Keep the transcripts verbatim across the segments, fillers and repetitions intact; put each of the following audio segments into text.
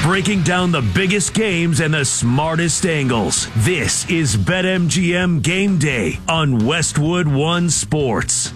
breaking down the biggest games and the smartest angles. This is BetMGM Game Day on Westwood One Sports.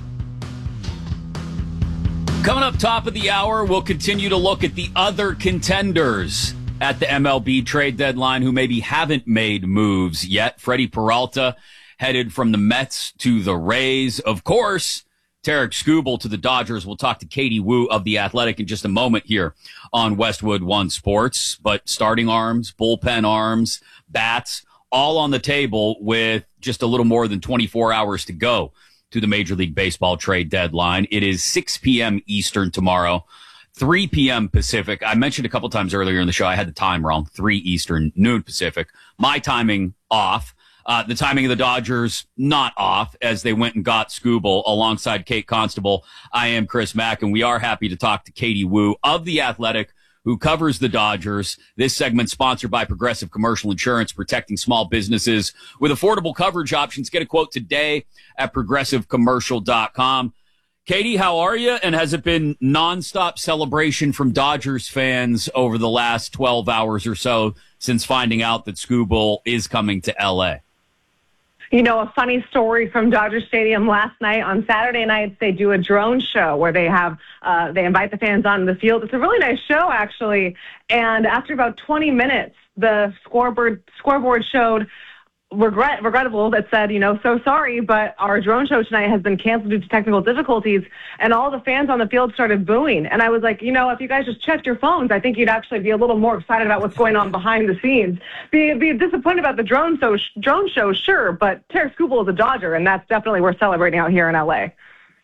Coming up top of the hour, we'll continue to look at the other contenders at the M L B trade deadline who maybe haven't made moves yet. Freddie Peralta headed from the Mets to the Rays. Of course, Tarik Skubal to the Dodgers. We'll talk to Katie Woo of The Athletic in just a moment here on Westwood One Sports. But starting arms, bullpen arms, bats, all on the table with just a little more than twenty-four hours to go to the Major League Baseball trade deadline. It is six p.m. Eastern tomorrow, three p.m. Pacific. I mentioned a couple times earlier in the show I had the time wrong, three Eastern, noon Pacific. My timing off. Uh, the timing of the Dodgers not off as they went and got Skubal alongside Kate Constable. I am Chris Mack, and we are happy to talk to Katie Woo of The Athletic, who covers the Dodgers. This segment sponsored by Progressive Commercial Insurance, protecting small businesses with affordable coverage options. Get a quote today at progressive commercial dot com. Katie, how are you? And has it been nonstop celebration from Dodgers fans over the last twelve hours or so since finding out that Skubal is coming to L A? You know, a funny story from Dodger Stadium last night. On Saturday nights, they do a drone show where they have uh, they invite the fans on the field. It's a really nice show, actually. And after about twenty minutes, the scoreboard scoreboard showed regret regrettable that said, you know, so sorry, but our drone show tonight has been canceled due to technical difficulties. And all the fans on the field started booing. And I was like, you know, if you guys just checked your phones, I think you'd actually be a little more excited about what's going on behind the scenes. Be, be disappointed about the drone show, drone show, sure, but Tarik Skubal is a Dodger, and that's definitely worth celebrating out here in L A.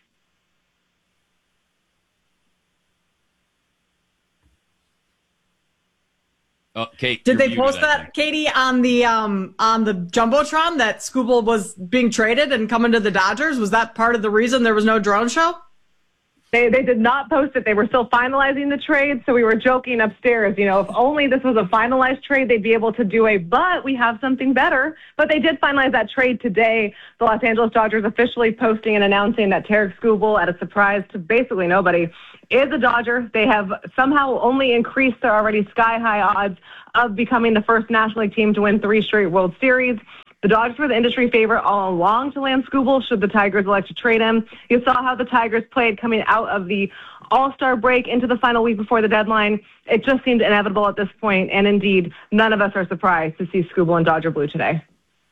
Oh, Kate, Did they muted, post that, Katie, on the um on the Jumbotron that Skubal was being traded and coming to the Dodgers? Was that part of the reason there was no drone show? They they did not post it. They were still finalizing the trade, so we were joking upstairs. You know, if only this was a finalized trade, they'd be able to do a, but we have something better. But they did finalize that trade today. The Los Angeles Dodgers officially posting and announcing that Tarik Skubal, at a surprise to basically nobody, is a Dodger. They have somehow only increased their already sky-high odds of becoming the first National League team to win three straight World Series. The Dodgers were the industry favorite all along to land Skubal should the Tigers elect to trade him. You saw how the Tigers played coming out of the All-Star break into the final week before the deadline. It just seemed inevitable at this point, and indeed, none of us are surprised to see Skubal in Dodger blue today.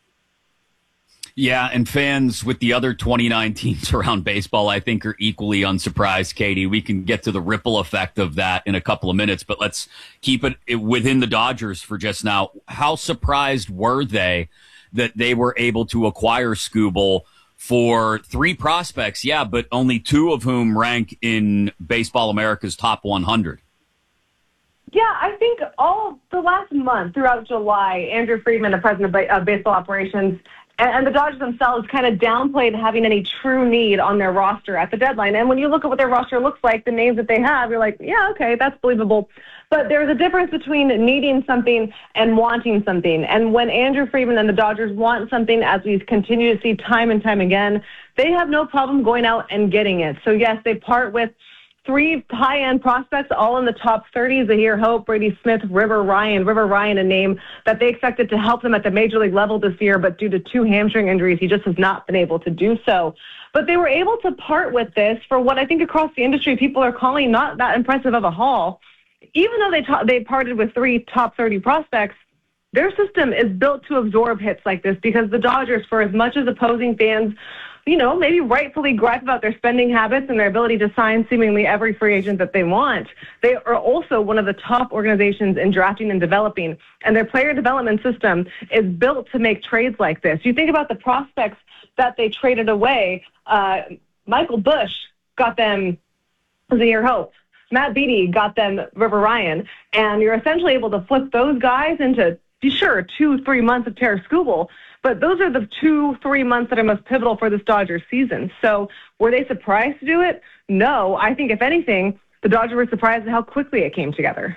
Yeah, and fans with the other twenty-nine teams around baseball, I think, are equally unsurprised, Katie. We can get to the ripple effect of that in a couple of minutes, but let's keep it within the Dodgers for just now. How surprised were they that they were able to acquire Skubal for three prospects, yeah, but only two of whom rank in Baseball America's top one hundred? Yeah, I think all the last month, throughout July, Andrew Friedman, the president of, of baseball operations, and, and the Dodgers themselves kind of downplayed having any true need on their roster at the deadline. And when you look at what their roster looks like, the names that they have, you're like, yeah, okay, that's believable. But there's a difference between needing something and wanting something. And when Andrew Friedman and the Dodgers want something, as we continue to see time and time again, they have no problem going out and getting it. So, yes, they part with three high-end prospects, all in the top thirty. Zahir Hope, Brady Smith, River Ryan. River Ryan, a name that they expected to help them at the major league level this year, but due to two hamstring injuries, he just has not been able to do so. But they were able to part with this for what I think across the industry people are calling not that impressive of a haul. Even though they ta- they parted with three top thirty prospects, their system is built to absorb hits like this because the Dodgers, for as much as opposing fans, you know, maybe rightfully gripe about their spending habits and their ability to sign seemingly every free agent that they want, they are also one of the top organizations in drafting and developing. And their player development system is built to make trades like this. You think about the prospects that they traded away. Uh, Michael Busch got them Zahir Hope. Matt Beattie got them River Ryan, and you're essentially able to flip those guys into, sure, two, three months of Tarik Skubal, but those are the two, three months that are most pivotal for this Dodgers season. So were they surprised to do it? No. I think, if anything, the Dodgers were surprised at how quickly it came together.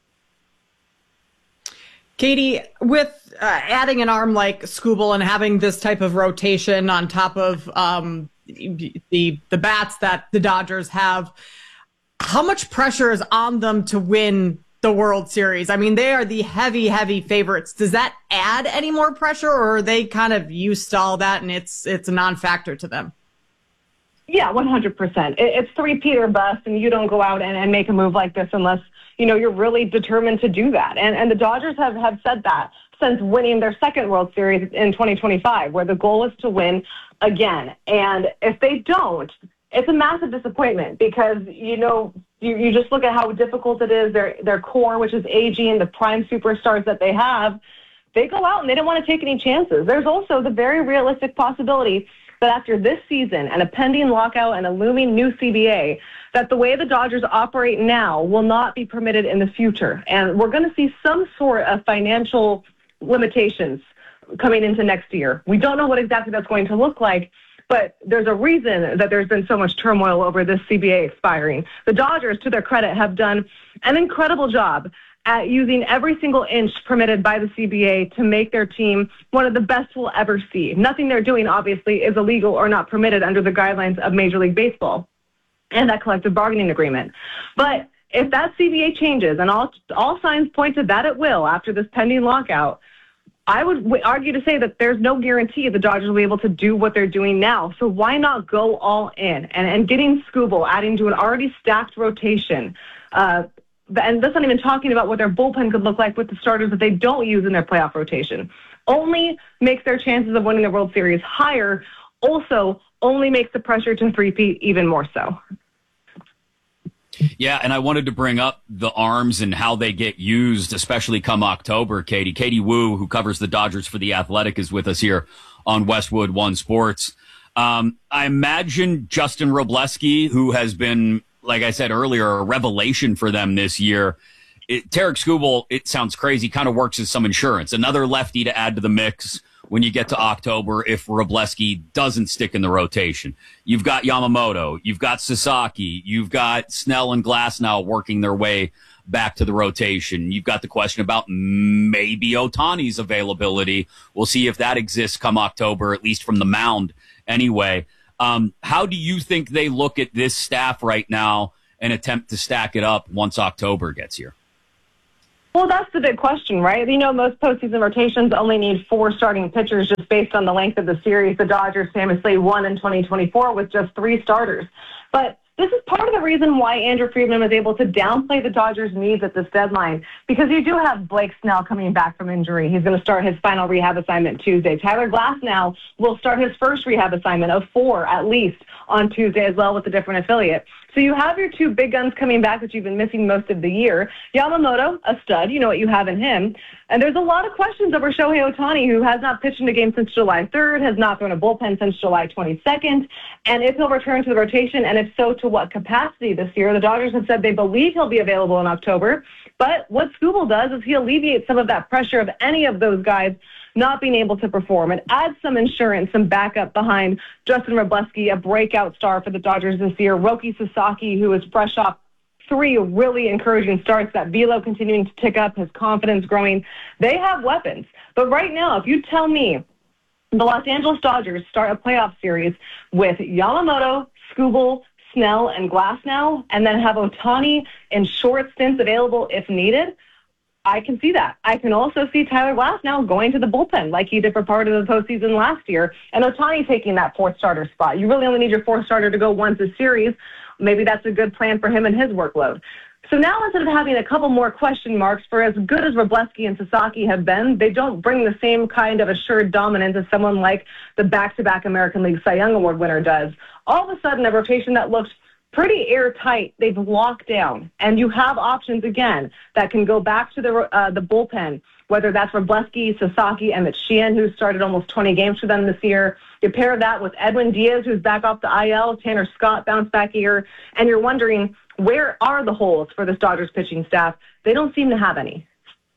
Katie, with uh, adding an arm like Skubal and having this type of rotation on top of um, the the bats that the Dodgers have, how much pressure is on them to win the World Series. I mean, they are the heavy, heavy favorites. Does that add any more pressure, or are they kind of used to all that and it's it's a non-factor to them? Yeah, one hundred percent. It's three-peat or bust, and you don't go out and, and make a move like this unless, you know, you're really determined to do that. And and the Dodgers have, have said that since winning their second World Series in twenty twenty-five, where the goal is to win again. And if they don't, it's a massive disappointment because, you know, you, you just look at how difficult it is. Their, their core, which is aging, the prime superstars that they have, they go out and they don't want to take any chances. There's also the very realistic possibility that after this season and a pending lockout and a looming new C B A, that the way the Dodgers operate now will not be permitted in the future. And we're going to see some sort of financial limitations coming into next year. We don't know what exactly that's going to look like, but there's a reason that there's been so much turmoil over this C B A expiring. The Dodgers, to their credit, have done an incredible job at using every single inch permitted by the C B A to make their team one of the best we'll ever see. Nothing they're doing, obviously, is illegal or not permitted under the guidelines of Major League Baseball and that collective bargaining agreement. But if that C B A changes, and all, all signs point to that it will after this pending lockout, I would argue to say that there's no guarantee the Dodgers will be able to do what they're doing now. So why not go all in? And, and getting Skubal, adding to an already stacked rotation, uh, and that's not even talking about what their bullpen could look like with the starters that they don't use in their playoff rotation, only makes their chances of winning the World Series higher, also only makes the pressure to three-peat even more so. Yeah, and I wanted to bring up the arms and how they get used, especially come October, Katie. Katie Woo, who covers the Dodgers for The Athletic, is with us here on Westwood One Sports. Um, I imagine Justin Robleski, who has been, like I said earlier, a revelation for them this year. It, Tarik Skubal, it sounds crazy, kind of works as some insurance. Another lefty to add to the mix when you get to October if Robleski doesn't stick in the rotation. You've got Yamamoto, you've got Sasaki, you've got Snell and Glasnow working their way back to the rotation. You've got the question about maybe Ohtani's availability. We'll see if that exists come October, at least from the mound anyway. Um, how do you think they look at this staff right now and attempt to stack it up once October gets here? Well, that's the big question, right? You know, most postseason rotations only need four starting pitchers just based on the length of the series. The Dodgers famously won in twenty twenty-four with just three starters. But this is part of the reason why Andrew Friedman was able to downplay the Dodgers' needs at this deadline, because you do have Blake Snell coming back from injury. He's going to start his final rehab assignment Tuesday. Tyler Glasnow will start his first rehab assignment of four at least on Tuesday as well with a different affiliate. So you have your two big guns coming back that you've been missing most of the year. Yamamoto, a stud, you know what you have in him. And there's a lot of questions over Shohei Ohtani, who has not pitched in a game since July third, has not thrown a bullpen since July twenty-second. And if he'll return to the rotation, and if so, to what capacity this year? The Dodgers have said they believe he'll be available in October. But what Skubal does is he alleviates some of that pressure of any of those guys not being able to perform, and adds some insurance, some backup behind Justin Robleski, a breakout star for the Dodgers this year, Roki Sasaki, who is fresh off three really encouraging starts, that velo continuing to tick up, his confidence growing. They have weapons. But right now, if you tell me the Los Angeles Dodgers start a playoff series with Yamamoto, Skubal, Snell, and Glasnow, and then have Ohtani in short stints available if needed, I can see that. I can also see Tyler Glasnow going to the bullpen like he did for part of the postseason last year, and Ohtani taking that fourth starter spot. You really only need your fourth starter to go once a series. Maybe that's a good plan for him and his workload. So now, instead of having a couple more question marks, for as good as Robleski and Sasaki have been, they don't bring the same kind of assured dominance as someone like the back-to-back American League Cy Young Award winner does. All of a sudden, a rotation that looks pretty airtight, they've locked down, and you have options again that can go back to the uh, the bullpen, whether that's Robleski, Sasaki, Emmett Sheehan, who started almost twenty games for them this year. You pair that with Edwin Diaz, who's back off the I L, Tanner Scott bounced back here, and you're wondering, where are the holes for this Dodgers pitching staff? They don't seem to have any.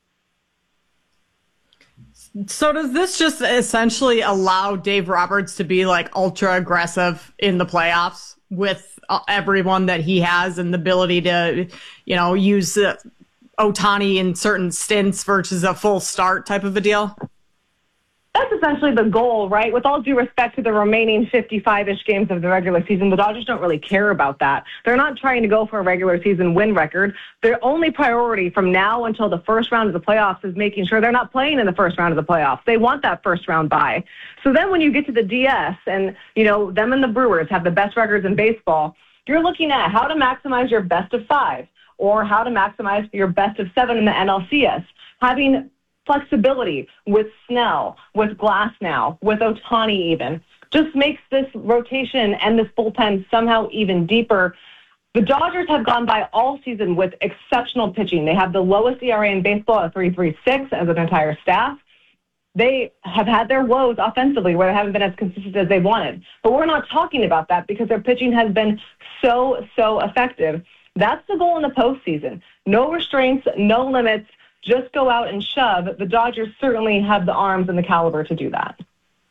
So does this just essentially allow Dave Roberts to be like ultra aggressive in the playoffs with everyone that he has, and the ability to, you know, use uh, Ohtani in certain stints versus a full start type of a deal? That's essentially the goal, right? With all due respect to the remaining fifty-five-ish games of the regular season, the Dodgers don't really care about that. They're not trying to go for a regular season win record. Their only priority from now until the first round of the playoffs is making sure they're not playing in the first round of the playoffs. They want that first round bye. So then when you get to the D S and, you know, them and the Brewers have the best records in baseball, you're looking at how to maximize your best of five or how to maximize your best of seven in the N L C S. Having flexibility with Snell, with Glasnow, with Ohtani even, just makes this rotation and this bullpen somehow even deeper. The Dodgers have gone by all season with exceptional pitching. They have the lowest E R A in baseball at three point three six as an entire staff. They have had their woes offensively where they haven't been as consistent as they wanted. But we're not talking about that because their pitching has been so, so effective. That's the goal in the postseason. No restraints, no limits. Just go out and shove. The Dodgers certainly have the arms and the caliber to do that.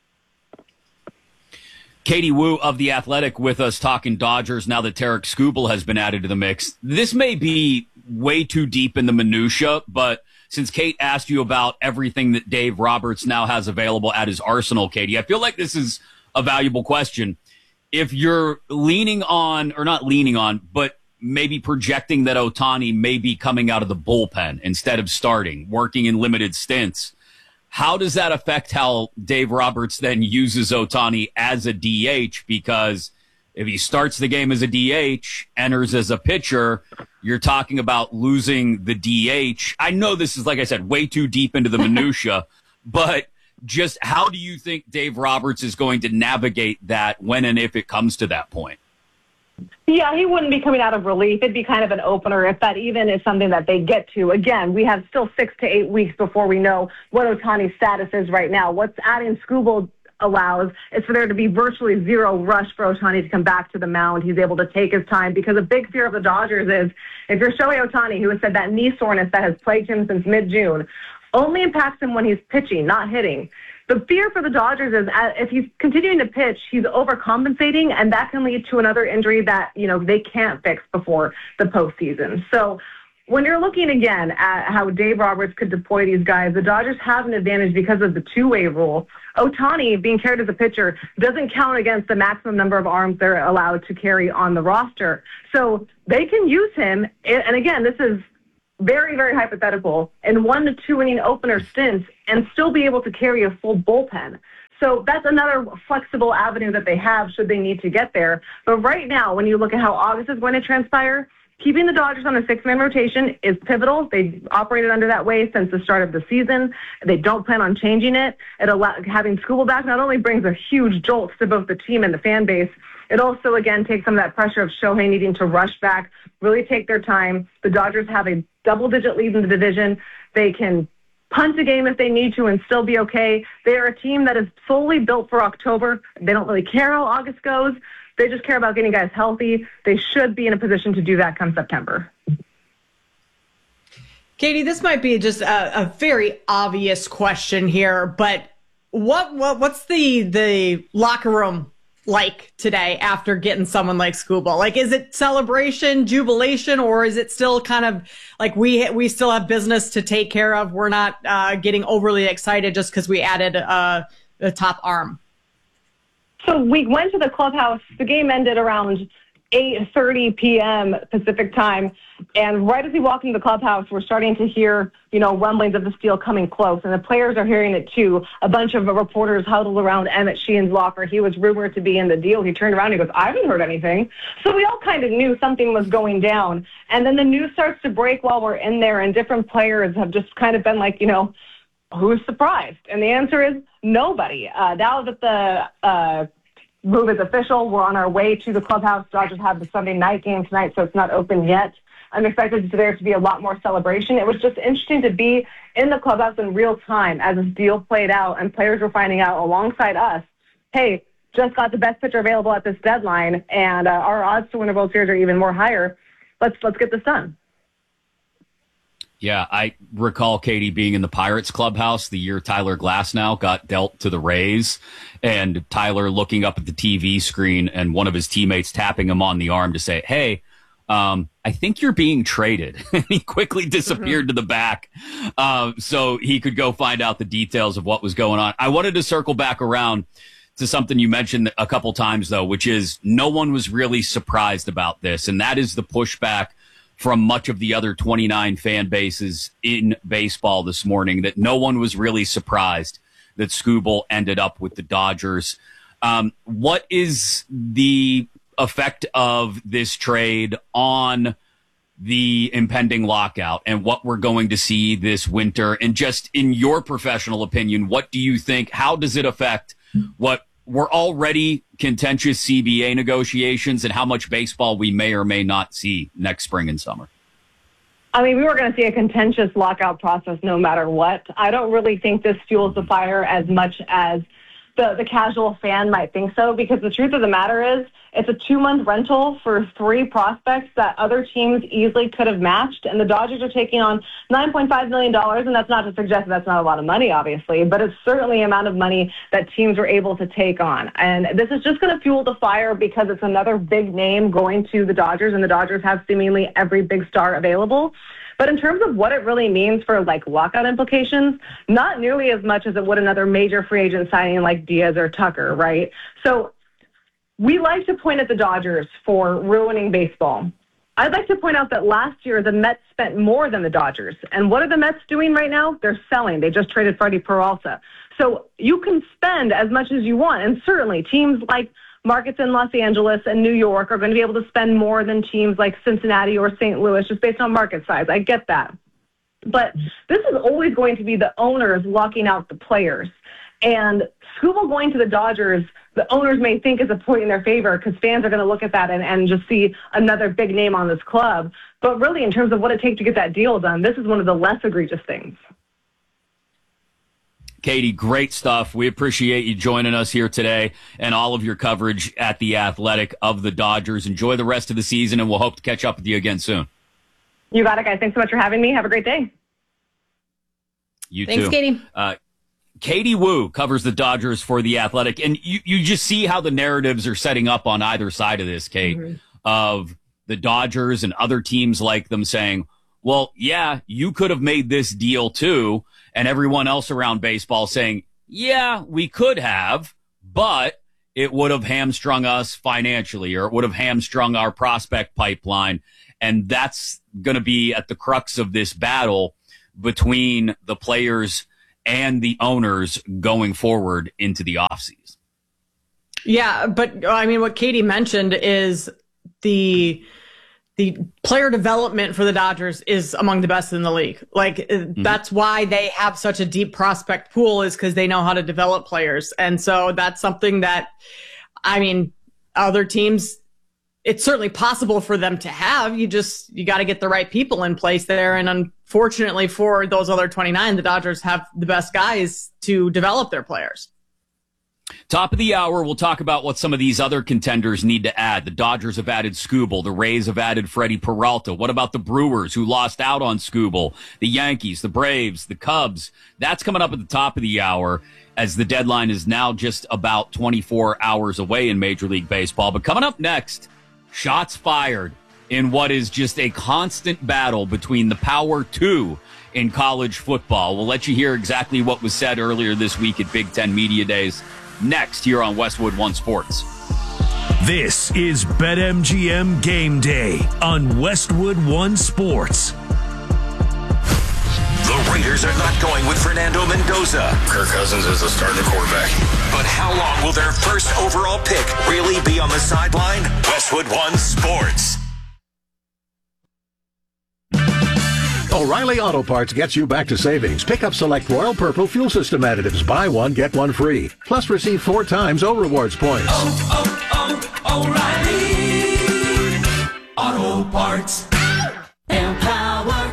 Katie Woo of The Athletic with us talking Dodgers now that Tarik Skubal has been added to the mix. This may be way too deep in the minutia, but since Kate asked you about everything that Dave Roberts now has available at his arsenal, Katie, I feel like this is a valuable question. If you're leaning on, or not leaning on, but maybe projecting that Ohtani may be coming out of the bullpen instead of starting, working in limited stints, how does that affect how Dave Roberts then uses Ohtani as a D H? Because if he starts the game as a D H, enters as a pitcher, you're talking about losing the D H. I know this is, like I said, way too deep into the minutia, but just how do you think Dave Roberts is going to navigate that when and if it comes to that point? Yeah, he wouldn't be coming out of relief. It'd be kind of an opener if that even is something that they get to. Again, we have still six to eight weeks before we know what Ohtani's status is right now. What's adding Skubal allows is for there to be virtually zero rush for Ohtani to come back to the mound. He's able to take his time because a big fear of the Dodgers is if you're Shohei Ohtani, who has said that knee soreness that has plagued him since mid-June, only impacts him when he's pitching, not hitting. The fear for the Dodgers is uh, if he's continuing to pitch, he's overcompensating, and that can lead to another injury that, you know, they can't fix before the postseason. So when you're looking again at how Dave Roberts could deploy these guys, the Dodgers have an advantage because of the two-way rule. Ohtani, being carried as a pitcher, doesn't count against the maximum number of arms they're allowed to carry on the roster. So they can use him, and again, this is very, very hypothetical, in one to two inning opener stints and still be able to carry a full bullpen. So that's another flexible avenue that they have should they need to get there. But right now, when you look at how August is going to transpire, keeping the Dodgers on a six-man rotation is pivotal. They've operated under that way since the start of the season. They don't plan on changing it. It allow, having Skubal back not only brings a huge jolt to both the team and the fan base, it also, again, takes some of that pressure of Shohei needing to rush back, really take their time. The Dodgers have a double-digit lead in the division. They can punt a game if they need to and still be okay. They are a team that is solely built for October. They don't really care how August goes. They just care about getting guys healthy. They should be in a position to do that come September. Katie, this might be just a, a very obvious question here, but what, what what's the the locker room like today after getting someone like Skubal? Like, is it celebration, jubilation, or is it still kind of like we we still have business to take care of? We're not uh, getting overly excited just because we added uh, a top arm. So we went to the clubhouse. The game ended around eight thirty p.m. Pacific time. And right as we walked into the clubhouse, we're starting to hear, you know, rumblings of the steal coming close. And the players are hearing it too. A bunch of reporters huddled around Emmett Sheehan's locker. He was rumored to be in the deal. He turned around and he goes, I haven't heard anything. So we all kind of knew something was going down. And then the news starts to break while we're in there. And different players have just kind of been like, you know, who's surprised? And the answer is nobody. Uh, now that the uh, move is official, we're on our way to the clubhouse. Dodgers have the Sunday night game tonight, so it's not open yet. I'm expected for there to be a lot more celebration. It was just interesting to be in the clubhouse in real time as this deal played out and players were finding out alongside us, hey, just got the best pitcher available at this deadline, and uh, our odds to win the World Series are even more higher. Let's let's get this done. Yeah, I recall Katie being in the Pirates clubhouse the year Tyler Glasnow got dealt to the Rays, and Tyler looking up at the T V screen and one of his teammates tapping him on the arm to say, hey, Um, I think you're being traded. He quickly disappeared mm-hmm. to the back uh, so he could go find out the details of what was going on. I wanted to circle back around to something you mentioned a couple times, though, which is no one was really surprised about this, and that is the pushback from much of the other twenty-nine fan bases in baseball this morning, that no one was really surprised that Skubal ended up with the Dodgers. Um, what is the effect of this trade on the impending lockout and what we're going to see this winter? And just in your professional opinion, what do you think? How does it affect what were already contentious C B A negotiations and how much baseball we may or may not see next spring and summer? I mean, we were going to see a contentious lockout process no matter what. I don't really think this fuels the fire as much as the, the casual fan might think so, because the truth of the matter is it's a two-month rental for three prospects that other teams easily could have matched, and the Dodgers are taking on nine point five million dollars, and that's not to suggest that that's not a lot of money, obviously, but it's certainly the amount of money that teams were able to take on. And this is just going to fuel the fire because it's another big name going to the Dodgers, and the Dodgers have seemingly every big star available. But in terms of what it really means for, like, lockout implications, not nearly as much as it would another major free agent signing like Diaz or Tucker, right? So we like to point at the Dodgers for ruining baseball. I'd like to point out that last year the Mets spent more than the Dodgers. And what are the Mets doing right now? They're selling. They just traded Freddie Peralta. So you can spend as much as you want. And certainly teams like markets in Los Angeles and New York are going to be able to spend more than teams like Cincinnati or Saint Louis just based on market size. I get that. But this is always going to be the owners locking out the players. And Skubal going to the Dodgers, the owners may think is a point in their favor because fans are going to look at that and, and just see another big name on this club. But really, in terms of what it takes to get that deal done, this is one of the less egregious things. Katie, great stuff. We appreciate you joining us here today and all of your coverage at The Athletic of the Dodgers. Enjoy the rest of the season, and we'll hope to catch up with you again soon. You got it, guys. Thanks so much for having me. Have a great day. You Thanks, too. Katie. Uh, Katie Woo covers the Dodgers for The Athletic, and you, you just see how the narratives are setting up on either side of this, Kate, mm-hmm. of the Dodgers and other teams like them saying, well, yeah, you could have made this deal too, and everyone else around baseball saying, yeah, we could have, but it would have hamstrung us financially, or it would have hamstrung our prospect pipeline, and that's going to be at the crux of this battle between the players and the owners going forward into the offseason. Yeah, but I mean, what Katie mentioned is the the player development for the Dodgers is among the best in the league. Like, mm-hmm. that's why they have such a deep prospect pool, is because they know how to develop players. And so that's something that, I mean, other teams, it's certainly possible for them to have. You just, you got to get the right people in place there. And unfortunately for those other twenty-nine, the Dodgers have the best guys to develop their players. Top of the hour, we'll talk about what some of these other contenders need to add. The Dodgers have added Skubal. The Rays have added Freddie Peralta. What about the Brewers, who lost out on Skubal? The Yankees, the Braves, the Cubs. That's coming up at the top of the hour, as the deadline is now just about twenty-four hours away in Major League Baseball. But coming up next, shots fired in what is just a constant battle between the Power Two in college football. We'll let you hear exactly what was said earlier this week at Big Ten Media Days next here on Westwood One Sports. This is BetMGM Game Day on Westwood One Sports. The Raiders are not going with Fernando Mendoza. Kirk Cousins is the starting quarterback. But how long will their first overall pick really be on the sideline? Westwood One Sports. O'Reilly Auto Parts gets you back to savings. Pick up select Royal Purple fuel system additives. Buy one, get one free. Plus receive four times O Rewards points. Oh, oh, oh, O'Reilly Auto Parts. Empower.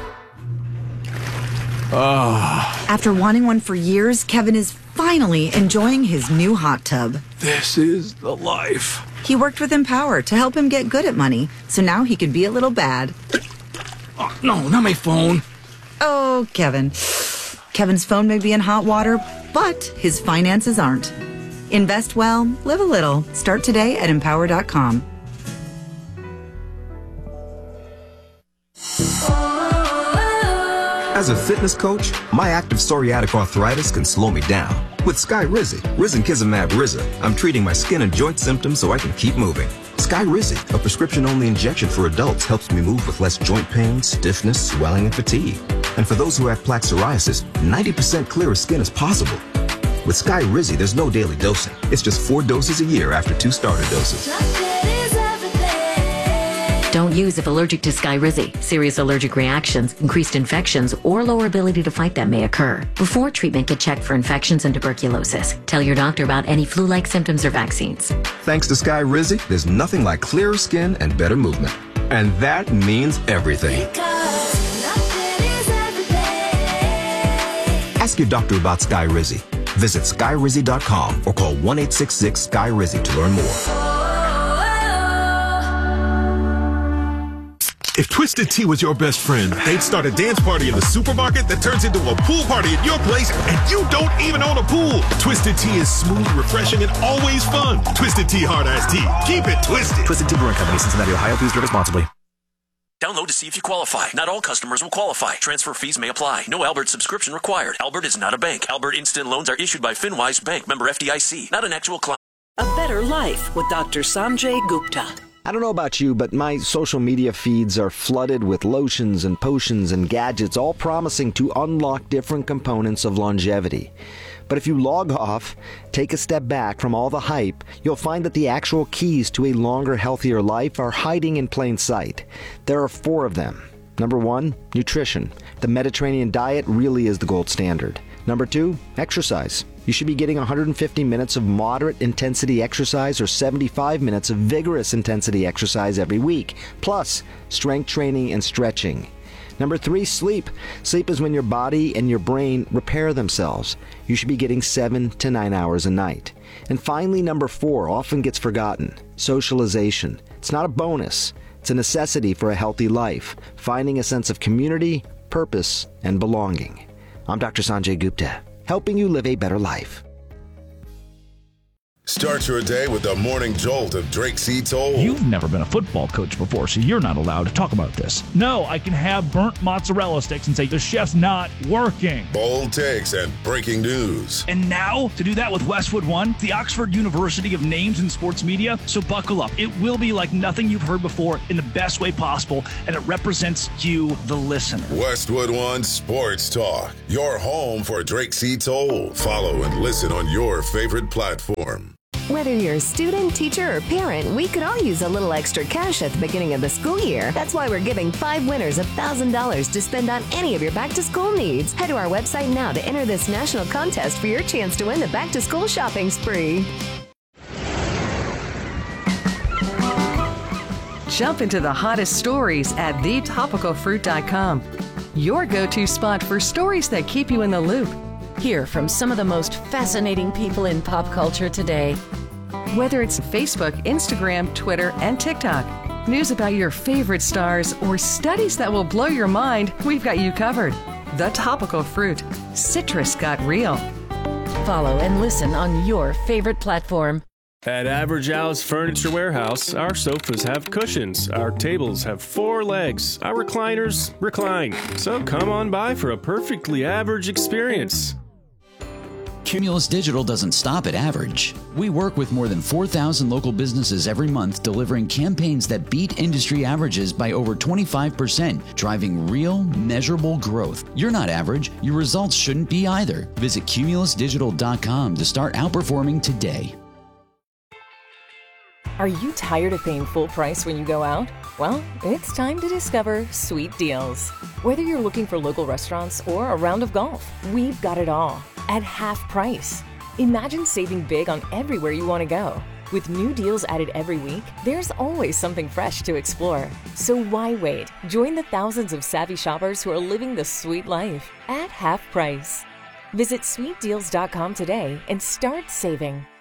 Oh. After wanting one for years, Kevin is finally enjoying his new hot tub. This is the life. He worked with Empower to help him get good at money, so now he can be a little bad. Oh, no, not my phone. Oh, Kevin. Kevin's phone may be in hot water, but his finances aren't. Invest well, live a little. Start today at empower dot com. As a fitness coach, my active psoriatic arthritis can slow me down. With Skyrizi, risankizumab Riza, I'm treating my skin and joint symptoms so I can keep moving. Skyrizi, a prescription-only injection for adults, helps me move with less joint pain, stiffness, swelling, and fatigue. And for those who have plaque psoriasis, ninety percent clearer skin is possible. With Skyrizi, there's no daily dosing. It's just four doses a year after two starter doses. Don't use if allergic to Skyrizi. Serious allergic reactions, increased infections, or lower ability to fight them may occur. Before treatment, get checked for infections and tuberculosis. Tell your doctor about any flu-like symptoms or vaccines. Thanks to Skyrizi, there's nothing like clearer skin and better movement. And that means everything. Ask your doctor about Skyrizi. Visit Skyrizi dot com or call one eight six six Sky Rizi to learn more. If Twisted Tea was your best friend, they'd start a dance party in the supermarket that turns into a pool party at your place, and you don't even own a pool. Twisted Tea is smooth, refreshing, and always fun. Twisted Tea Hard Iced Tea. Keep it twisted. Twisted Tea Brewing Company, Cincinnati, Ohio. Please drink responsibly. Download to see if you qualify. Not all customers will qualify. Transfer fees may apply. No Albert subscription required. Albert is not a bank. Albert Instant Loans are issued by FinWise Bank, member F D I C. Not an actual client. A better life with Doctor Sanjay Gupta. I don't know about you, but my social media feeds are flooded with lotions and potions and gadgets, all promising to unlock different components of longevity. But if you log off, take a step back from all the hype, you'll find that the actual keys to a longer, healthier life are hiding in plain sight. There are four of them. Number one, nutrition. The Mediterranean diet really is the gold standard. Number two, exercise. You should be getting one hundred fifty minutes of moderate intensity exercise or seventy-five minutes of vigorous intensity exercise every week, plus strength training and stretching. Number three, sleep. Sleep is when your body and your brain repair themselves. You should be getting seven to nine hours a night. And finally, number four, often gets forgotten, socialization. It's not a bonus. It's a necessity for a healthy life, finding a sense of community, purpose, and belonging. I'm Doctor Sanjay Gupta, helping you live a better life. Start your day with the morning jolt of Drake C. Toll. You've never been a football coach before, so you're not allowed to talk about this. No, I can have burnt mozzarella sticks and say the chef's not working. Bold takes and breaking news. And now, to do that with Westwood One, the Oxford University of Names in Sports Media. So buckle up. It will be like nothing you've heard before in the best way possible, and it represents you, the listener. Westwood One Sports Talk, your home for Drake C. Toll. Follow and listen on your favorite platform. Whether you're a student, teacher, or parent, we could all use a little extra cash at the beginning of the school year. That's why we're giving five winners one thousand dollars to spend on any of your back-to-school needs. Head to our website now to enter this national contest for your chance to win the back-to-school shopping spree. Jump into the hottest stories at the topical fruit dot com. Your go-to spot for stories that keep you in the loop. Hear from some of the most fascinating people in pop culture today. Whether it's Facebook, Instagram, Twitter, and TikTok, news about your favorite stars, or studies that will blow your mind, we've got you covered. The Topical Fruit. Citrus got real. Follow and listen on your favorite platform. At Average Al's Furniture Warehouse, our sofas have cushions, our tables have four legs, our recliners recline. So come on by for a perfectly average experience. Cumulus Digital doesn't stop at average. We work with more than four thousand local businesses every month, delivering campaigns that beat industry averages by over twenty-five percent, driving real, measurable growth. You're not average. Your results shouldn't be either. Visit cumulus digital dot com to start outperforming today. Are you tired of paying full price when you go out? Well, it's time to discover Sweet Deals. Whether you're looking for local restaurants or a round of golf, we've got it all at half price. Imagine saving big on everywhere you want to go. With new deals added every week, there's always something fresh to explore. So why wait? Join the thousands of savvy shoppers who are living the sweet life at half price. Visit sweet deals dot com today and start saving.